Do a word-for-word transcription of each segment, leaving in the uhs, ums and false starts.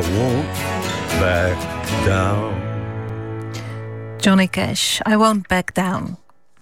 won't back down. Johnny Cash, I won't back down.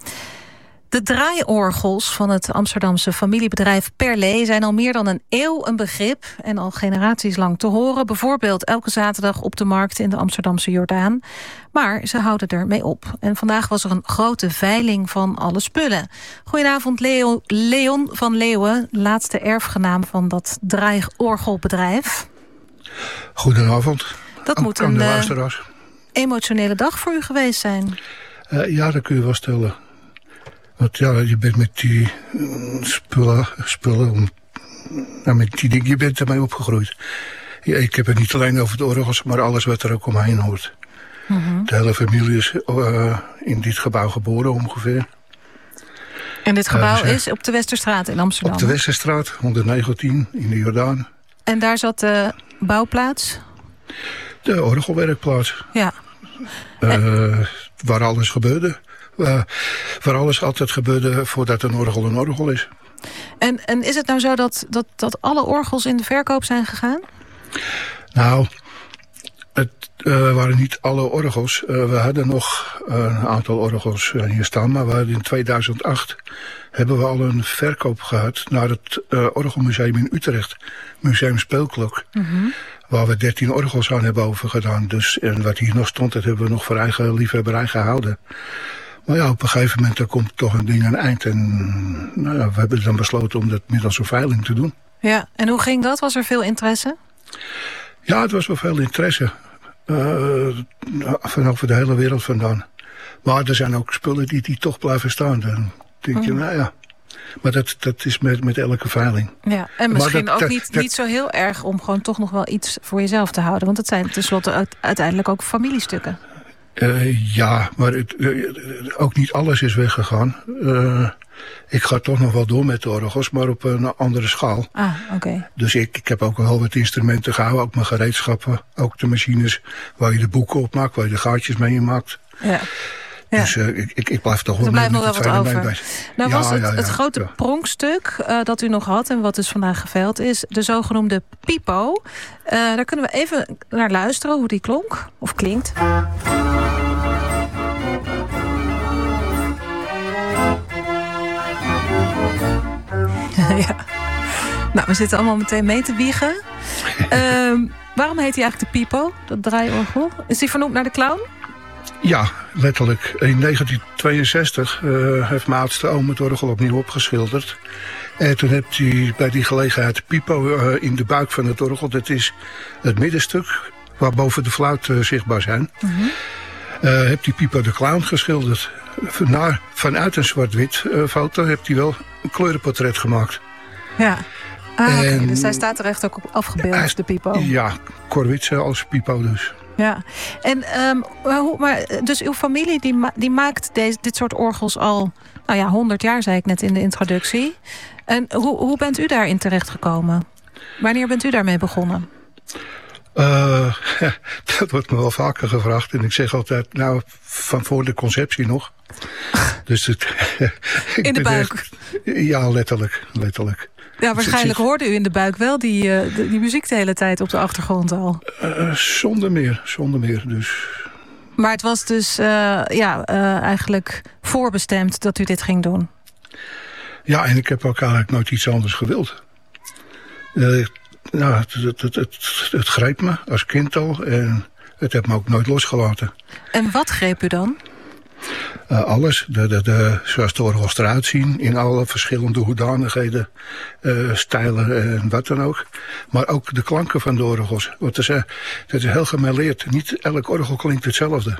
De draaiorgels van het Amsterdamse familiebedrijf Perlé zijn al meer dan een eeuw een begrip en al generaties lang te horen. Bijvoorbeeld elke zaterdag op de markt in de Amsterdamse Jordaan. Maar ze houden ermee op. En vandaag was er een grote veiling van alle spullen. Goedenavond, Leo, Leon van Leeuwen, laatste erfgenaam van dat draaiorgelbedrijf. Goedenavond. Dat aan, moet een uh, emotionele dag voor u geweest zijn. Uh, ja, dat kun je wel stellen. Want ja, je bent met die uh, spullen, spullen nou, met die dingen, je bent ermee opgegroeid. Ja, ik heb het niet alleen over de orgels, maar alles wat er ook omheen hoort. Mm-hmm. De hele familie is uh, in dit gebouw geboren ongeveer. En dit gebouw uh, dus, is op de Westerstraat in Amsterdam? Op de Westerstraat, honderdnegentien, in de Jordaan. En daar zat de bouwplaats? De orgelwerkplaats. Ja. Uh, en... Waar alles gebeurde. Uh, waar alles altijd gebeurde voordat een orgel een orgel is. En, en is het nou zo dat, dat, dat alle orgels in de verkoop zijn gegaan? Nou, het uh, waren niet alle orgels. Uh, we hadden nog een aantal orgels hier staan. Maar we hadden in tweeduizend acht hebben we al een verkoop gehad naar het uh, Orgelmuseum in Utrecht. Museum Speelklok. Mm-hmm. Waar we dertien orgels aan hebben overgedaan. Dus, en wat hier nog stond, dat hebben we nog voor eigen liefhebberij gehouden. Maar ja, op een gegeven moment er komt toch een ding aan het eind. En nou ja, we hebben dan besloten om dat middels een veiling te doen. Ja, en hoe ging dat? Was er veel interesse? Ja, het was wel veel interesse. Uh, van over de hele wereld vandaan. Maar er zijn ook spullen die, die toch blijven staan. Dan denk je, mm. nou ja. Maar dat, dat is met, met elke veiling. Ja, en misschien dat, ook dat, niet, dat, niet zo heel erg om gewoon toch nog wel iets voor jezelf te houden. Want het zijn tenslotte uiteindelijk ook familiestukken. Uh, ja, maar het, uh, ook niet alles is weggegaan. Uh, ik ga toch nog wel door met de orgels, maar op een andere schaal. Ah, oké. Okay. Dus ik, ik heb ook wel wat instrumenten gehouden, ook mijn gereedschappen. Ook de machines waar je de boeken op maakt, waar je de gaatjes mee in maakt. Ja. Ja. Dus uh, ik, ik, ik blijf toch wel er met, nog met wel het wat over. bij. Nou ja, was het, ja, ja, het grote ja. pronkstuk uh, dat u nog had en wat dus vandaag geveild is, de zogenoemde pipo. Uh, daar kunnen we even naar luisteren hoe die klonk, of klinkt. Ja. Nou, we zitten allemaal meteen mee te wiegen. uh, waarom heet hij eigenlijk de pipo, dat draaiorgel? Is die vernoemd naar de clown? Ja, letterlijk. In negentien tweeënzestig uh, heeft mijn oudste oom het orgel opnieuw opgeschilderd. En toen heeft hij bij die gelegenheid de pipo uh, in de buik van het orgel. Dat is het middenstuk waar boven de fluit uh, zichtbaar zijn. Mm-hmm. Uh, heeft die pipo de clown geschilderd. Naar, vanuit een zwart-wit uh, foto heeft hij wel een kleurenportret gemaakt. Ja, ah, en, okay. Dus hij staat er echt ook op afgebeeld, hij, de pipo. Ja, Corwitze als pipo dus. Ja, en um, maar, maar dus uw familie die, ma- die maakt deze, dit soort orgels al, nou ja, honderd jaar, zei ik net in de introductie. En hoe, hoe bent u daarin terechtgekomen? Wanneer bent u daarmee begonnen? Uh, dat wordt me wel vaker gevraagd. En ik zeg altijd, nou, van voor de conceptie nog. Dus het, in de buik? Echt, ja, letterlijk, letterlijk. Ja, waarschijnlijk hoorde u in de buik wel die, uh, die, die muziek de hele tijd op de achtergrond al. Uh, zonder meer, zonder meer. Dus. Maar het was dus uh, ja, uh, eigenlijk voorbestemd dat u dit ging doen. Ja, en ik heb ook eigenlijk nooit iets anders gewild. Uh, nou, het, het, het, het, het greep me als kind al en het heeft me ook nooit losgelaten. En wat greep u dan? Uh, alles, de, de, de, zoals de orgels eruit zien, in alle verschillende hoedanigheden, uh, stijlen en wat dan ook. Maar ook de klanken van de orgels. Want dat is, uh, dat is heel gemêleerd. Niet elk orgel klinkt hetzelfde.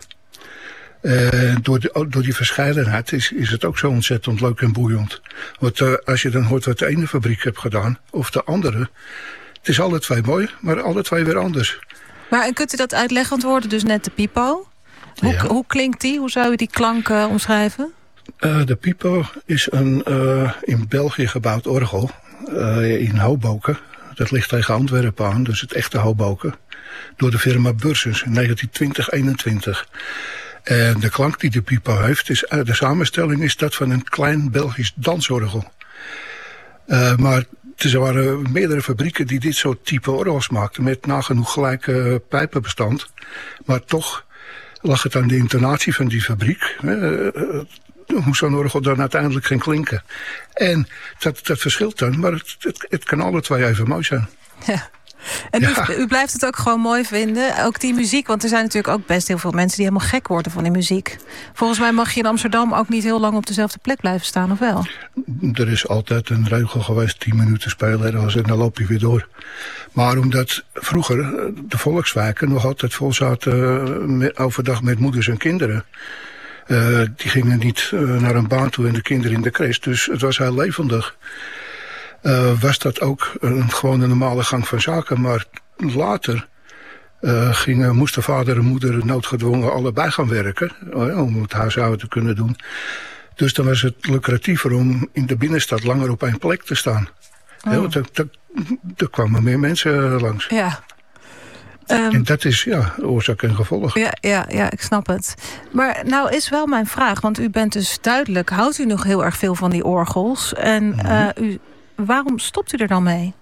Uh, door, de, door die verscheidenheid is, is het ook zo ontzettend leuk en boeiend. Want uh, als je dan hoort wat de ene fabriek heeft gedaan, of de andere, het is alle twee mooi, maar alle twee weer anders. Maar en kunt u dat uitleggen, want we hoorden dus net de pipo. Hoe, ja. hoe klinkt die? Hoe zou u die klank uh, omschrijven? Uh, de pipo is een uh, in België gebouwd orgel uh, in Hoboken. Dat ligt tegen Antwerpen aan, dus het echte Hoboken. Door de firma Bursens in negentien twintig eenentwintig. En de klank die de pipo heeft, is, uh, de samenstelling is dat van een klein Belgisch dansorgel. Uh, maar er waren meerdere fabrieken die dit soort type orgels maakten. Met nagenoeg gelijke pijpenbestand. Maar toch lag het aan de intonatie van die fabriek. Uh, hoe zo'n orgel dan uiteindelijk ging klinken. En dat, dat verschilt dan. Maar het, het, het kan alle twee even mooi zijn. Ja. En ja. u, u blijft het ook gewoon mooi vinden. Ook die muziek, want er zijn natuurlijk ook best heel veel mensen die helemaal gek worden van die muziek. Volgens mij mag je in Amsterdam ook niet heel lang op dezelfde plek blijven staan, of wel? Er is altijd een regel geweest, tien minuten spelen en dan loop je weer door. Maar omdat vroeger de volkswijken nog altijd vol zaten met, overdag met moeders en kinderen. Uh, die gingen niet uh, naar een baan toe en de kinderen in de crash. Dus het was heel levendig. Uh, was dat ook een, gewoon een normale gang van zaken. Maar later uh, gingen, moesten vader en moeder noodgedwongen allebei gaan werken. Uh, om het huishouden te kunnen doen. Dus dan was het lucratiever om in de binnenstad langer op één plek te staan. Oh. Ja, want er, er, er kwamen meer mensen langs. Ja. Um, en dat is ja, oorzaak en gevolg. Ja, ja, ja, ik snap het. Maar nou is wel mijn vraag, want u bent dus duidelijk, houdt u nog heel erg veel van die orgels? En mm-hmm. uh, u, waarom stopt u er dan mee?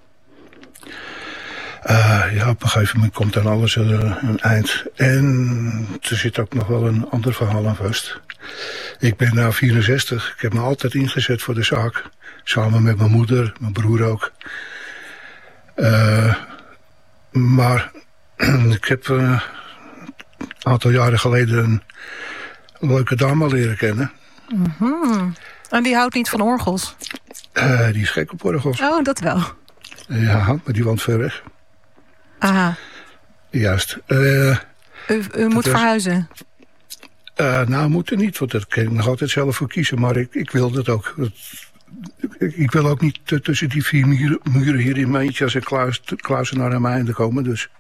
Uh, ja, op een gegeven moment komt aan alles uh, een eind. En er zit ook nog wel een ander verhaal aan vast. Ik ben nu vierenzestig. Ik heb me altijd ingezet voor de zaak. Samen met mijn moeder, mijn broer ook. Uh, maar ik heb uh, een aantal jaren geleden een leuke dame leren kennen. Mm-hmm. En die houdt niet van orgels? Uh, die is gek op orgels. Oh, dat wel. Ja, maar die woont ver weg. Aha. Juist. Uh, u u moet was, verhuizen? Uh, nou, moet er niet, want dat kan ik nog altijd zelf voor kiezen. Maar ik, ik wil dat ook. Dat, ik, ik wil ook niet uh, tussen die vier muren, muren hier in mijn eentje als een kluis, kluizenaar aan mijn einde komen. Dus.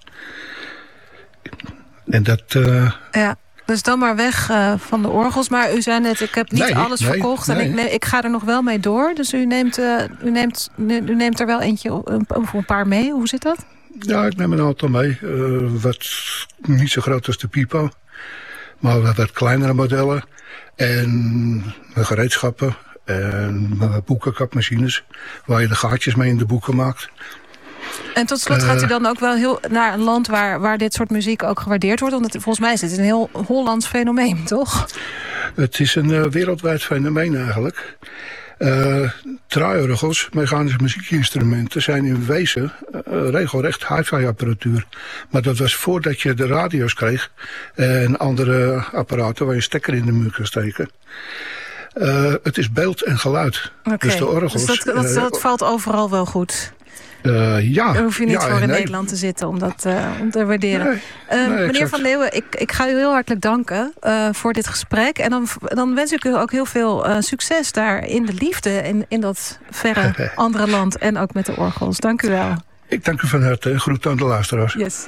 En dat. Uh, ja. Dus dan maar weg uh, van de orgels. Maar u zei net, ik heb niet nee, alles nee, verkocht. Nee. En ik, neem, ik ga er nog wel mee door. Dus u neemt, uh, u neemt, u neemt er wel eentje of een paar mee. Hoe zit dat? Ja, ik neem een aantal mee. Uh, wat niet zo groot als de Pipo. Maar wat, wat kleinere modellen. En gereedschappen. En boekenkapmachines. Waar je de gaatjes mee in de boeken maakt. En tot slot gaat u dan ook wel heel naar een land waar, waar dit soort muziek ook gewaardeerd wordt? Want het, volgens mij is het een heel Hollands fenomeen, toch? Het is een uh, wereldwijd fenomeen eigenlijk. Uh, draaiorgels, mechanische muziekinstrumenten, zijn in wezen uh, regelrecht hi-fi apparatuur. Maar dat was voordat je de radio's kreeg en andere apparaten waar je stekker in de muur kan steken. Uh, het is beeld en geluid. Okay. Dus de orgels. Dus dat, dat, dat uh, valt overal wel goed. Uh, ja. Daar hoef je niet ja, voor in nee. Nederland te zitten om dat uh, om te waarderen. Nee, uh, nee, meneer exact. Van Leeuwen, ik, ik ga u heel hartelijk danken uh, voor dit gesprek. En dan, dan wens ik u ook heel veel uh, succes daar in de liefde. In, in dat verre andere land. En ook met de orgels. Dank u wel. Ik dank u van harte. Groet aan de luisteraars. Yes.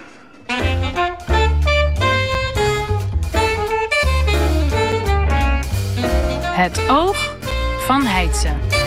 Het oog van Heidse.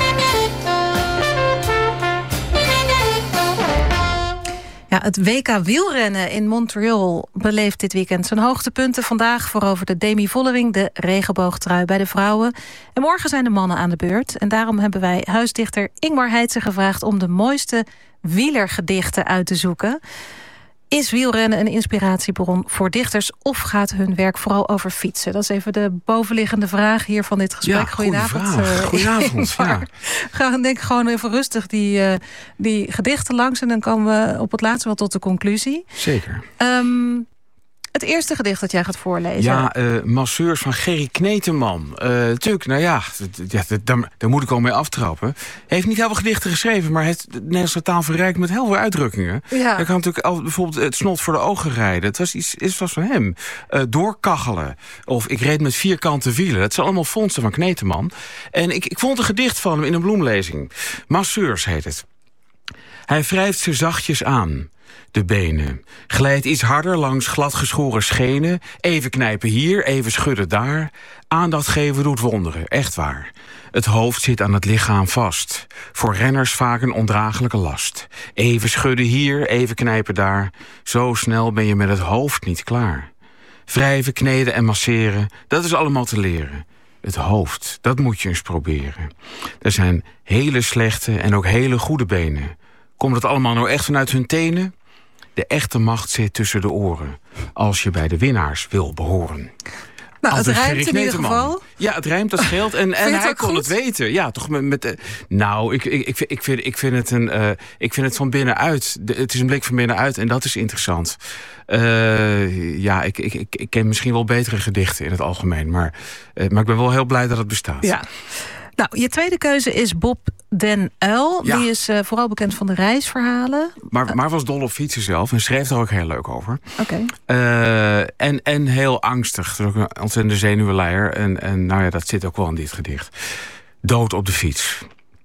Ja, het W K wielrennen in Montreal beleeft dit weekend zijn hoogtepunten. Vandaag voorover de Demi Vollering, de regenboogtrui bij de vrouwen. En morgen zijn de mannen aan de beurt. En daarom hebben wij huisdichter Ingmar Heidse gevraagd om de mooiste wielergedichten uit te zoeken. Is wielrennen een inspiratiebron voor dichters of gaat hun werk vooral over fietsen? Dat is even de bovenliggende vraag hier van dit gesprek. Ja, Goedenavond. Uh, Goedenavond. Ja. Ga denk ik gewoon even rustig die, uh, die gedichten langs en dan komen we op het laatste wel tot de conclusie. Zeker. Um, Het eerste gedicht dat jij gaat voorlezen. Ja, uh, Masseurs van Gerry Kneteman. Uh, natuurlijk, nou ja, ja daar, daar moet ik al mee aftrappen. Hij heeft niet heel veel gedichten geschreven, maar heeft de Nederlandse taal verrijkt met heel veel uitdrukkingen. Ja. Hij kan natuurlijk al, bijvoorbeeld het snot voor de ogen rijden. Het was iets, iets was van hem. Uh, doorkachelen. Of ik reed met vierkante wielen. Dat zijn allemaal vondsten van Kneteman. En ik, ik vond een gedicht van hem in een bloemlezing. Masseurs heet het. Hij wrijft ze zachtjes aan. De benen. Glijdt iets harder langs gladgeschoren schenen. Even knijpen hier, even schudden daar. Aandacht geven doet wonderen, echt waar. Het hoofd zit aan het lichaam vast. Voor renners vaak een ondraaglijke last. Even schudden hier, even knijpen daar. Zo snel ben je met het hoofd niet klaar. Wrijven, kneden en masseren, dat is allemaal te leren. Het hoofd, dat moet je eens proberen. Er zijn hele slechte en ook hele goede benen. Komt het allemaal nou echt vanuit hun tenen? De echte macht zit tussen de oren. Als je bij de winnaars wil behoren. Nou, het Aldus rijmt Gerrit in ieder Kneteman. geval. Ja, het rijmt, dat scheelt. En, en het hij ook kon goed? het weten. Ja, toch met... met uh, nou, ik, ik, ik, vind, ik, vind, ik, vind het een, uh, ik vind het van binnenuit. De, het is een blik van binnenuit en dat is interessant. Uh, ja, ik, ik, ik, ik ken misschien wel betere gedichten in het algemeen. Maar, uh, maar ik ben wel heel blij dat het bestaat. Ja. Nou, je tweede keuze is Bob den Uyl. Ja. Die is uh, vooral bekend van de reisverhalen. Maar, maar was dol op fietsen zelf en schreef er ook heel leuk over. Oké. Uh, en, en heel angstig. Dus ook een ontzettende zenuwenleier. En, en nou ja, dat zit ook wel in dit gedicht. Dood op de fiets.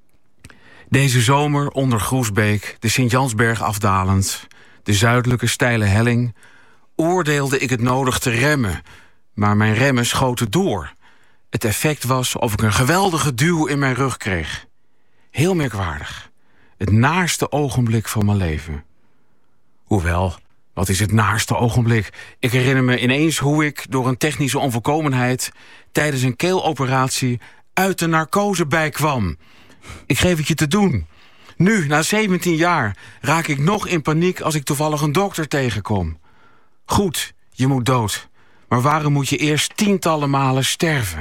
Deze zomer onder Groesbeek, de Sint-Jansberg afdalend, de zuidelijke steile helling, oordeelde ik het nodig te remmen. Maar mijn remmen schoten door. Het effect was of ik een geweldige duw in mijn rug kreeg. Heel merkwaardig. Het naarste ogenblik van mijn leven. Hoewel, wat is het naarste ogenblik? Ik herinner me ineens hoe ik door een technische onvolkomenheid tijdens een keeloperatie uit de narcose bijkwam. Ik geef het je te doen. Nu, na zeventien jaar, raak ik nog in paniek als ik toevallig een dokter tegenkom. Goed, je moet dood. Maar waarom moet je eerst tientallen malen sterven?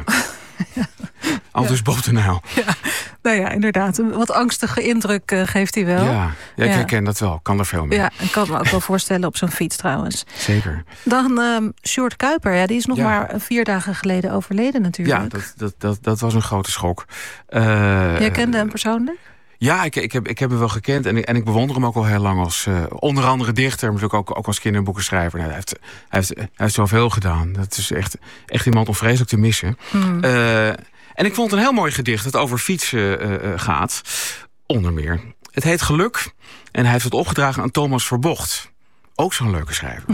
Aldus Bob den Uyl. Ja, nou ja, inderdaad. Een wat angstige indruk uh, geeft hij wel. Ja, ja, ik Ja. herken dat wel. Kan er veel mee. Ja, ik kan me ook wel voorstellen op zo'n fiets trouwens. Zeker. Dan um, Sjoerd Kuiper, ja, die is nog Ja. maar vier dagen geleden overleden natuurlijk. Ja, dat, dat, dat, dat was een grote schok. Uh, Jij kende hem persoonlijk? Ja, ik, ik, heb, ik heb hem wel gekend en ik, en ik bewonder hem ook al heel lang als uh, onder andere dichter, maar natuurlijk ook, ook als kinderboekenschrijver. Nou, hij, heeft, hij, heeft, hij heeft zoveel gedaan. Dat is echt, echt iemand om vreselijk te missen. Hmm. Uh, en ik vond een heel mooi gedicht dat over fietsen uh, uh, gaat. Onder meer. Het heet Geluk en hij heeft het opgedragen aan Thomas Verbocht. Ook zo'n leuke schrijver.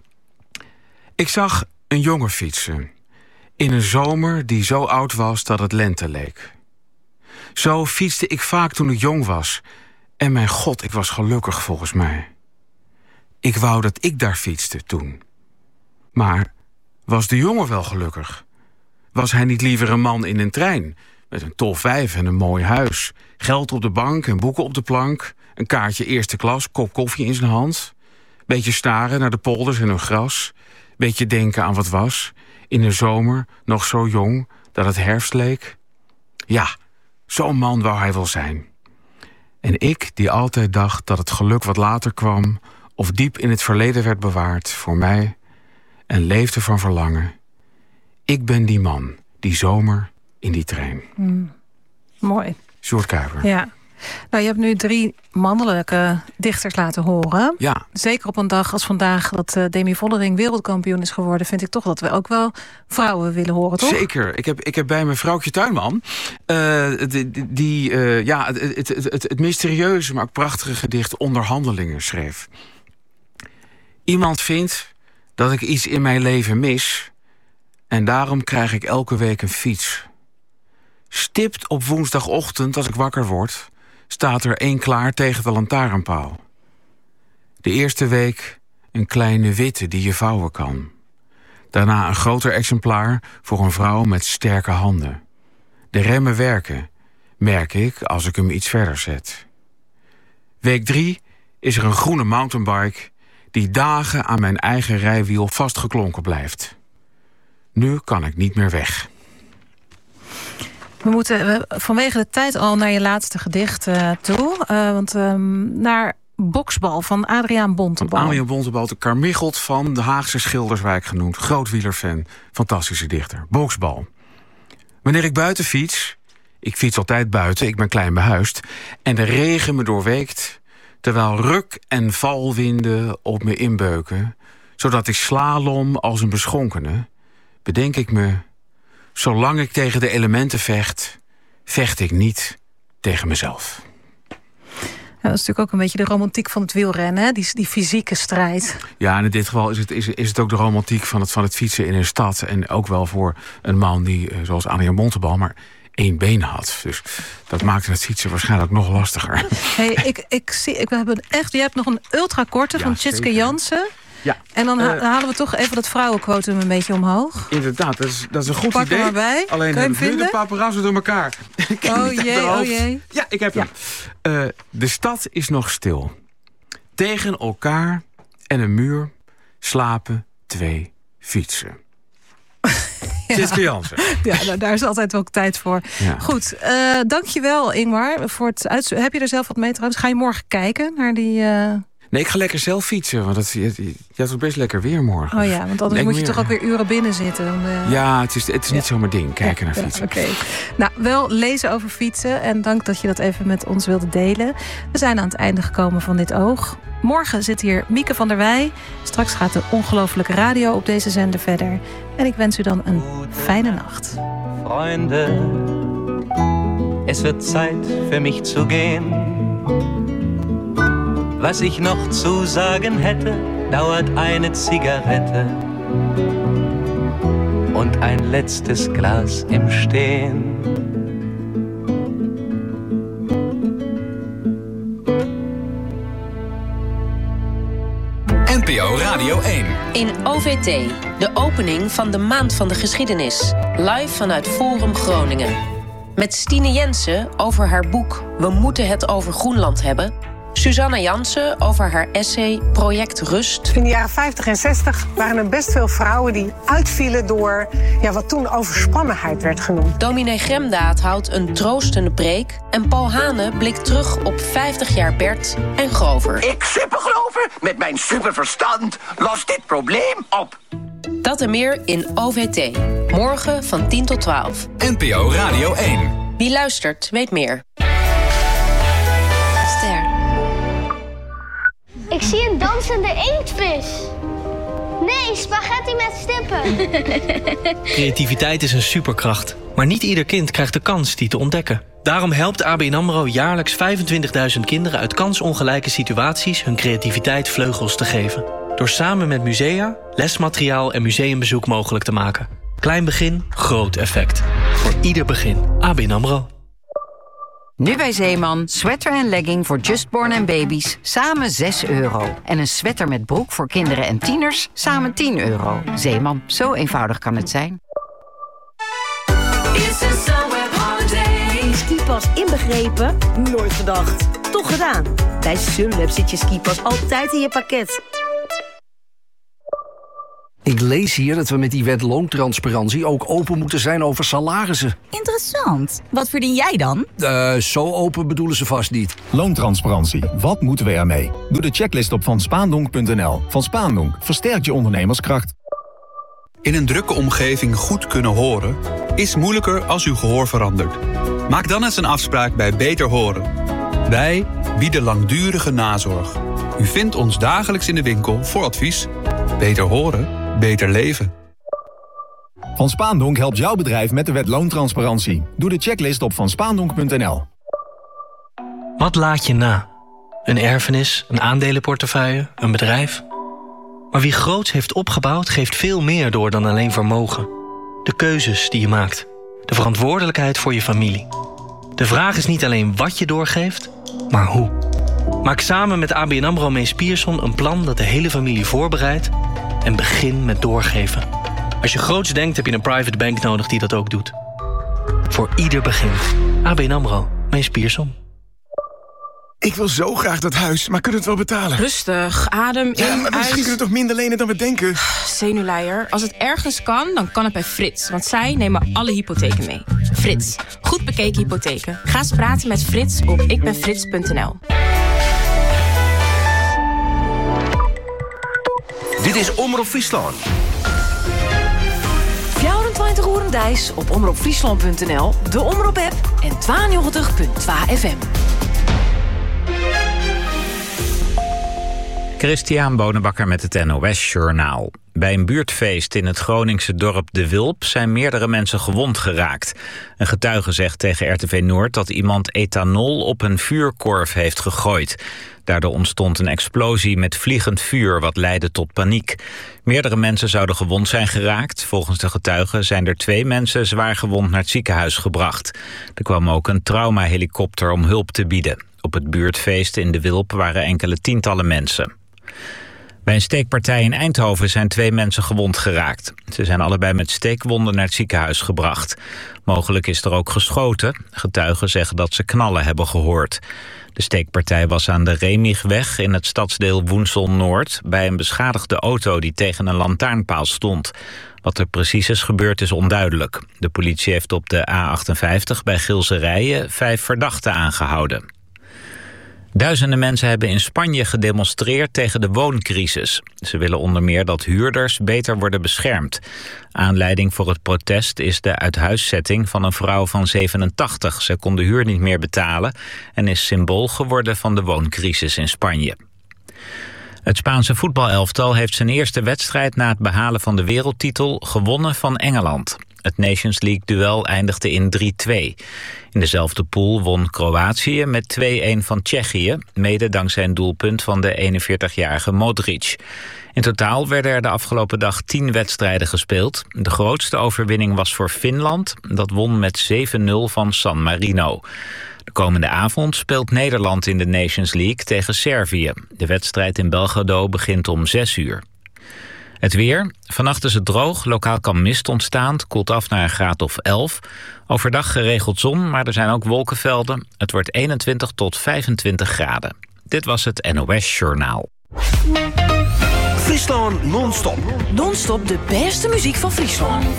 Ik zag een jongen fietsen. In een zomer die zo oud was dat het lente leek. Zo fietste ik vaak toen ik jong was. En mijn god, ik was gelukkig volgens mij. Ik wou dat ik daar fietste toen. Maar was de jongen wel gelukkig? Was hij niet liever een man in een trein? Met een tof wijf en een mooi huis. Geld op de bank en boeken op de plank. Een kaartje eerste klas, kop koffie in zijn hand. Beetje staren naar de polders en hun gras. Beetje denken aan wat was. In de zomer, nog zo jong, dat het herfst leek. Ja, zo'n man wou hij wel zijn. En ik, die altijd dacht dat het geluk wat later kwam, of diep in het verleden werd bewaard voor mij, en leefde van verlangen. Ik ben die man, die zomer in die trein. Mm. Mooi. Sjoerd Kuiper. Ja. Nou, je hebt nu drie mannelijke dichters laten horen. Ja. Zeker op een dag als vandaag dat uh, Demi Vollering wereldkampioen is geworden, vind ik toch dat we ook wel vrouwen willen horen, toch? Zeker. Ik heb, ik heb bij mijn vrouwtje Tuinman uh, die, die uh, ja, het, het, het, het, het mysterieuze, maar ook prachtige gedicht Onderhandelingen schreef. Iemand vindt dat ik iets in mijn leven mis en daarom krijg ik elke week een fiets. Stipt op woensdagochtend als ik wakker word, staat er één klaar tegen de lantaarnpaal. De eerste week een kleine witte die je vouwen kan. Daarna een groter exemplaar voor een vrouw met sterke handen. De remmen werken, merk ik als ik hem iets verder zet. Week drie is er een groene mountainbike die dagen aan mijn eigen rijwiel vastgeklonken blijft. Nu kan ik niet meer weg. We moeten we, vanwege de tijd al naar je laatste gedicht uh, toe. Uh, want um, naar Boksbal van Adriaan Bontebal. Van Adriaan Bontebal, de Carmichelt van de Haagse Schilderswijk genoemd. Groot wielerfan, fantastische dichter. Boksbal. Wanneer ik buiten fiets, ik fiets altijd buiten, ik ben klein behuisd, en de regen me doorweekt, terwijl ruk- en valwinden op me inbeuken, zodat ik slalom als een beschonkene, bedenk ik me, zolang ik tegen de elementen vecht, vecht ik niet tegen mezelf. Ja, dat is natuurlijk ook een beetje de romantiek van het wielrennen, hè? Die, die fysieke strijd. Ja, en in dit geval is het, is, is het ook de romantiek van het, van het fietsen in een stad. En ook wel voor een man die, zoals Adriaan Bontebal, maar één been had. Dus dat maakte het fietsen waarschijnlijk nog lastiger. Hey, ik, ik zie, ik, we hebben echt, je hebt nog een ultrakorte Ja, van Tjitske zeker. Jansen. Ja. En dan, ha- Uh, dan halen we toch even dat vrouwenquotum een beetje omhoog. Inderdaad, dat is, dat is een goed Pak idee. er maar bij. Alleen Kan je hebben hem nu de vinden? paparazzen door elkaar. Ik heb Oh het uit jee, mijn oh hoofd. jee. Ja, ik heb Ja. hem. Uh, de stad is nog stil. Tegen elkaar en een muur slapen twee fietsen. Tjitske Jansen. Ja, nou, daar is altijd ook tijd voor. Ja. Goed, uh, dankjewel Ingmar voor het uitzoeken. Heb je er zelf wat mee trouwens? Ga je morgen kijken naar die... Uh... Nee, ik ga lekker zelf fietsen. Want het, je, je had toch best lekker weer morgen. Oh ja, want anders Nee, moet je meer. toch ook weer uren binnen zitten. Dan, uh... Ja, het is, het is niet Ja. zomaar ding, kijken naar Ja, fietsen. Oké. Okay. Nou, wel lezen over fietsen. En dank dat je dat even met ons wilde delen. We zijn aan het einde gekomen van dit oog. Morgen zit hier Mieke van der Wij. Straks gaat de ongelofelijke radio op deze zender verder. En ik wens u dan een fijne nacht. Freunde, es wird Zeit für mich zu gehen. Was ich noch zu sagen hätte, dauert eine Zigarette und ein letztes Glas im Stehen. N P O Radio één. In O V T, de opening van de Maand van de Geschiedenis. Live vanuit Forum Groningen. Met Stine Jensen over haar boek We moeten het over Groenland hebben. Suzanne Jansen over haar essay Project Rust. In de jaren vijftig en zestig waren er best veel vrouwen die uitvielen door ja, wat toen overspannenheid werd genoemd. Dominee Gremdaad houdt een troostende preek. En Paul Hane blikt terug op vijftig jaar Bert en Grover. Ik, supergrover, met mijn superverstand, los dit probleem op. Dat en meer in O V T. Morgen van tien tot twaalf. N P O Radio één. Wie luistert, weet meer. Ster. Ik zie een dansende inktvis. Nee, spaghetti met stippen. Creativiteit is een superkracht. Maar niet ieder kind krijgt de kans die te ontdekken. Daarom helpt A B N AMRO jaarlijks vijfentwintigduizend kinderen uit kansongelijke situaties hun creativiteit vleugels te geven. Door samen met musea, lesmateriaal en museumbezoek mogelijk te maken. Klein begin, groot effect. Voor ieder begin. A B N AMRO. Nu bij Zeeman, sweater en legging voor justborn en baby's, samen zes euro. En een sweater met broek voor kinderen en tieners, samen tien euro. Zeeman, zo eenvoudig kan het zijn. Skipas inbegrepen? Nooit gedacht. Toch gedaan. Bij Sunweb zit je skipas altijd in je pakket. Ik lees hier dat we met die wet loontransparantie ook open moeten zijn over salarissen. Interessant. Wat verdien jij dan? Uh, zo open bedoelen ze vast niet. Loontransparantie. Wat moeten we ermee? Doe de checklist op van spaandonk punt n l. Van Spaandonk versterkt je ondernemerskracht. In een drukke omgeving goed kunnen horen is moeilijker als uw gehoor verandert. Maak dan eens een afspraak bij Beter Horen. Wij bieden langdurige nazorg. U vindt ons dagelijks in de winkel voor advies. Beter horen, beter leven. Van Spaandonk helpt jouw bedrijf met de wet loontransparantie. Doe de checklist op van spaandonk punt n l. Wat laat je na? Een erfenis, een aandelenportefeuille, een bedrijf? Maar wie groots heeft opgebouwd, geeft veel meer door dan alleen vermogen. De keuzes die je maakt. De verantwoordelijkheid voor je familie. De vraag is niet alleen wat je doorgeeft, maar hoe. Maak samen met A B N AMRO Mees Pierson een plan dat de hele familie voorbereidt en begin met doorgeven. Als je groots denkt, heb je een private bank nodig die dat ook doet. Voor ieder begin. A B N AMRO Mees Pierson. Ik wil zo graag dat huis, maar kunnen we het wel betalen? Rustig, adem in, ja, maar misschien uit. kunnen we toch minder lenen dan we denken? Zenuwleier. Als het ergens kan, dan kan het bij Frits. Want zij nemen alle hypotheken mee. Frits. Goed bekeken hypotheken. Ga eens praten met Frits op ikbenfrits punt n l. Dit is Omroep Friesland. vierentwintig uur Dijs op omroep friesland punt n l, de Omroep-app en tweeënnegentig punt twee F M. Christian Bonenbakker met het N O S Journaal. Bij een buurtfeest in het Groningse dorp De Wulp zijn meerdere mensen gewond geraakt. Een getuige zegt tegen R T V Noord dat iemand ethanol op een vuurkorf heeft gegooid. Daardoor ontstond een explosie met vliegend vuur, wat leidde tot paniek. Meerdere mensen zouden gewond zijn geraakt. Volgens de getuigen zijn er twee mensen zwaar gewond naar het ziekenhuis gebracht. Er kwam ook een traumahelikopter om hulp te bieden. Op het buurtfeest in De Wulp waren enkele tientallen mensen. Bij een steekpartij in Eindhoven zijn twee mensen gewond geraakt. Ze zijn allebei met steekwonden naar het ziekenhuis gebracht. Mogelijk is er ook geschoten. Getuigen zeggen dat ze knallen hebben gehoord. De steekpartij was aan de Remigweg in het stadsdeel Woensel-Noord... bij een beschadigde auto die tegen een lantaarnpaal stond. Wat er precies is gebeurd is onduidelijk. De politie heeft op de A achtenvijftig bij Gilserijen vijf verdachten aangehouden. Duizenden mensen hebben in Spanje gedemonstreerd tegen de wooncrisis. Ze willen onder meer dat huurders beter worden beschermd. Aanleiding voor het protest is de uithuiszetting van een vrouw van zevenentachtig. Ze kon de huur niet meer betalen en is symbool geworden van de wooncrisis in Spanje. Het Spaanse voetbalelftal heeft zijn eerste wedstrijd na het behalen van de wereldtitel gewonnen van Engeland. Het Nations League-duel eindigde in drie-twee. In dezelfde pool won Kroatië met twee-een van Tsjechië, mede dankzij een doelpunt van de eenenveertigjarige Modric. In totaal werden er de afgelopen dag tien wedstrijden gespeeld. De grootste overwinning was voor Finland. Dat won met zeven nul van San Marino. De komende avond speelt Nederland in de Nations League tegen Servië. De wedstrijd in Belgrado begint om zes uur. Het weer. Vannacht is het droog. Lokaal kan mist ontstaan. Het koelt af naar een graad of elf. Overdag geregeld zon, maar er zijn ook wolkenvelden. Het wordt eenentwintig tot vijfentwintig graden. Dit was het N O S Journaal. Friesland non-stop. Non-stop de beste muziek van Friesland.